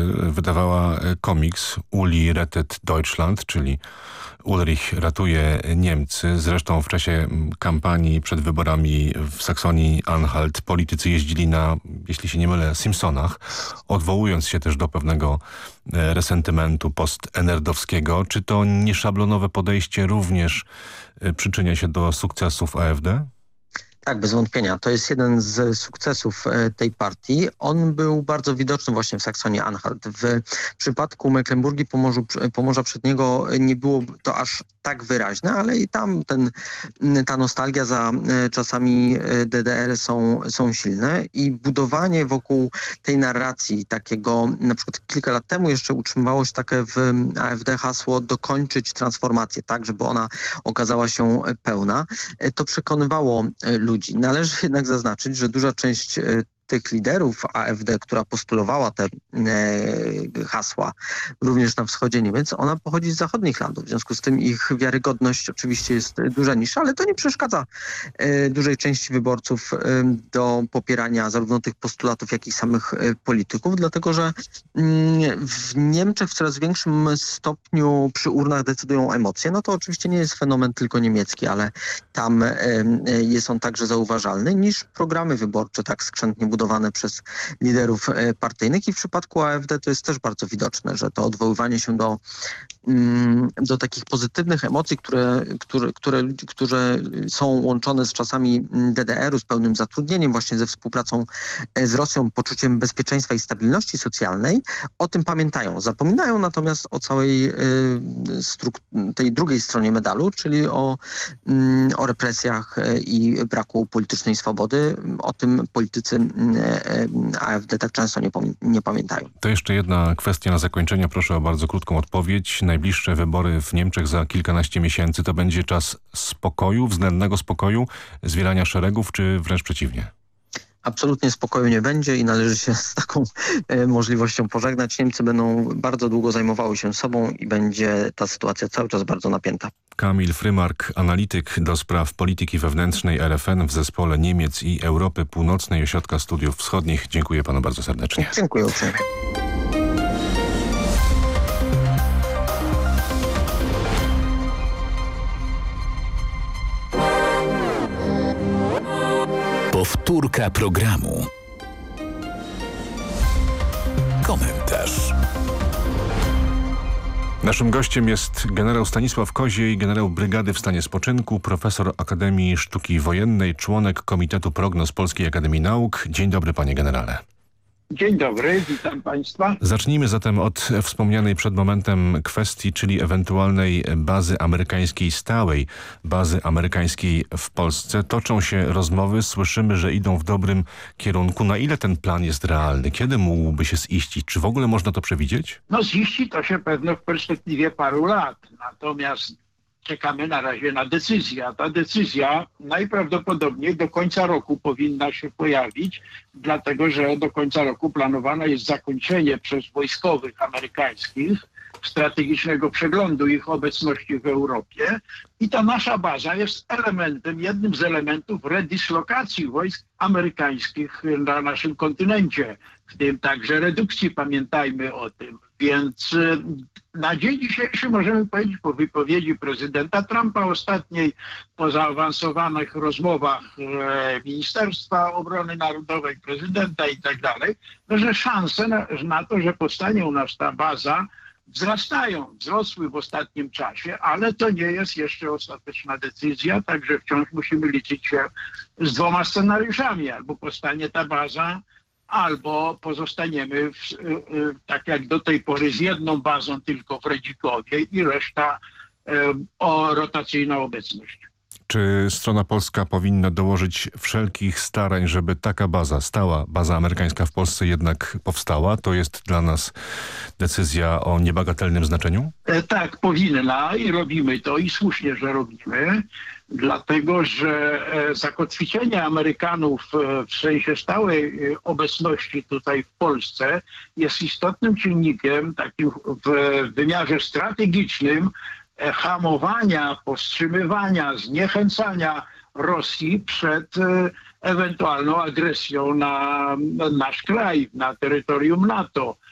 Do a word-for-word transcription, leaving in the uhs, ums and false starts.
wydawała komiks Uli rettet Deutschland, czyli Ulrich ratuje Niemcy. Zresztą w czasie kampanii przed wyborami w Saksonii-Anhalt politycy jeździli na, jeśli się nie mylę, Simpsonach, odwołując się też do pewnego resentymentu post-enerdowskiego. Czy to nieszablonowe podejście również przyczynia się do sukcesów A F D? Tak, bez wątpienia. To jest jeden z sukcesów tej partii. On był bardzo widoczny właśnie w Saksonii-Anhalt. W przypadku Mecklenburgii Pomorzu, Pomorza Przedniego nie było to aż tak wyraźne, ale i tam ten, ta nostalgia za czasami D D R są, są silne i budowanie wokół tej narracji takiego, na przykład kilka lat temu jeszcze utrzymywało się takie w A F D hasło dokończyć transformację, tak, żeby ona okazała się pełna. To przekonywało ludzi. Należy jednak zaznaczyć, że duża część tych liderów A F D, która postulowała te e, hasła również na wschodzie Niemiec, ona pochodzi z zachodnich landów. W związku z tym ich wiarygodność oczywiście jest duża niższa, ale to nie przeszkadza e, dużej części wyborców e, do popierania zarówno tych postulatów, jak i samych e, polityków, dlatego że mm, w Niemczech w coraz większym stopniu przy urnach decydują emocje. No to oczywiście nie jest fenomen tylko niemiecki, ale tam e, jest on także zauważalny niż programy wyborcze tak skrzętnie budowane budowane przez liderów partyjnych i w przypadku A F D to jest też bardzo widoczne, że to odwoływanie się do, do takich pozytywnych emocji, które, które, które, które są łączone z czasami D D R u, z pełnym zatrudnieniem, właśnie ze współpracą z Rosją, poczuciem bezpieczeństwa i stabilności socjalnej, o tym pamiętają. Zapominają natomiast o całej tej drugiej stronie medalu, czyli o, o represjach i braku politycznej swobody. O tym politycy A F D tak często nie, nie pamiętają. To jeszcze jedna kwestia na zakończenie. Proszę o bardzo krótką odpowiedź. Najbliższe wybory w Niemczech za kilkanaście miesięcy to będzie czas spokoju, względnego spokoju, zwierania szeregów, czy wręcz przeciwnie? Absolutnie spokoju nie będzie i należy się z taką e, możliwością pożegnać. Niemcy będą bardzo długo zajmowały się sobą i będzie ta sytuacja cały czas bardzo napięta. Kamil Frymark, analityk do spraw polityki wewnętrznej R F N w zespole Niemiec i Europy Północnej Ośrodka Studiów Wschodnich. Dziękuję panu bardzo serdecznie. Dziękuję uprzejmie. Powtórka programu. Komentarz. Naszym gościem jest generał Stanisław Koziej, generał Brygady w stanie spoczynku, profesor Akademii Sztuki Wojennej, członek Komitetu Prognoz Polskiej Akademii Nauk. Dzień dobry, panie generale. Dzień dobry, witam państwa. Zacznijmy zatem od wspomnianej przed momentem kwestii, czyli ewentualnej bazy amerykańskiej, stałej bazy amerykańskiej w Polsce. Toczą się rozmowy, słyszymy, że idą w dobrym kierunku. Na ile ten plan jest realny? Kiedy mógłby się ziścić? Czy w ogóle można to przewidzieć? No ziści to się pewno w perspektywie paru lat. Natomiast czekamy na razie na decyzję, a ta decyzja najprawdopodobniej do końca roku powinna się pojawić, dlatego że do końca roku planowane jest zakończenie przez wojskowych amerykańskich strategicznego przeglądu ich obecności w Europie i ta nasza baza jest elementem, jednym z elementów redyslokacji wojsk amerykańskich na naszym kontynencie, w tym także redukcji, pamiętajmy o tym. Więc na dzień dzisiejszy możemy powiedzieć po wypowiedzi prezydenta Trumpa ostatniej, po zaawansowanych rozmowach e, Ministerstwa Obrony Narodowej, prezydenta i tak dalej, no, że szanse na, na to, że powstanie u nas ta baza, wzrastają, wzrosły w ostatnim czasie, ale to nie jest jeszcze ostateczna decyzja, także wciąż musimy liczyć się z dwoma scenariuszami. Albo powstanie ta baza, albo pozostaniemy w, tak jak do tej pory z jedną bazą tylko w Redzikowie i reszta o rotacyjna obecność. Czy strona polska powinna dołożyć wszelkich starań, żeby taka baza, stała baza amerykańska w Polsce jednak powstała? To jest dla nas decyzja o niebagatelnym znaczeniu? E, tak, powinna i robimy to i słusznie, że robimy. Dlatego, że zakotwiczenie Amerykanów w sensie stałej obecności tutaj w Polsce jest istotnym czynnikiem takim w wymiarze strategicznym hamowania, powstrzymywania, zniechęcania Rosji przed ewentualną agresją na nasz kraj, na terytorium NATO.